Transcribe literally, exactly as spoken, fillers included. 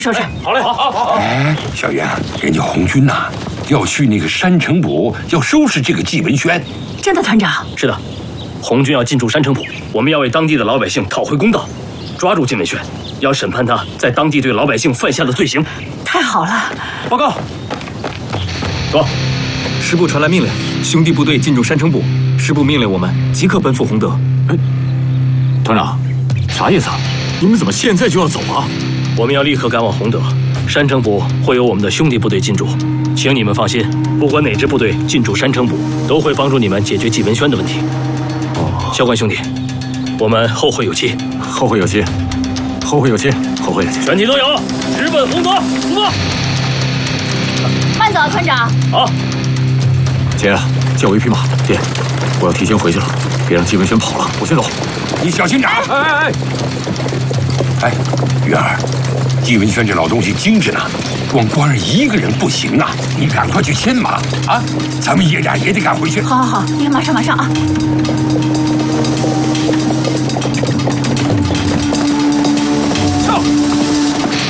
收拾。 好嘞，好，好，好。 哎，小袁，人家红军呐、啊、要去那个山城堡，要收拾这个纪文轩。 真的，团长？ 是的，红军要进驻山城堡，我们要为当地的老百姓讨回公道，抓住纪文轩，要审判他在当地对老百姓犯下的罪行。 太好了！ 报告， 说， 师部传来命令，兄弟部队进驻山城堡。师部命令我们即刻奔赴洪德。 哎，团长，啥意思啊？你们怎么现在就要走啊？ 我们要立刻赶往洪德，山城堡会有我们的兄弟部队进驻，请你们放心，不管哪支部队进驻山城堡，都会帮助你们解决纪文轩的问题。 哦， 萧关兄弟，我们后会有期， 后会有期，后会有期，后会有期， 全体都有，直奔洪德，出发！ 慢走，团长。 好， 姐，借我一匹马。爹，我要提前回去了，别让纪文轩跑了。我先走。 你小心点！哎哎哎！哎，月儿，纪文轩这老东西精着呢，光光是一个人不行啊！你赶快去牵马啊！咱们爷俩也得赶回去。 好好好，你看马上马上啊！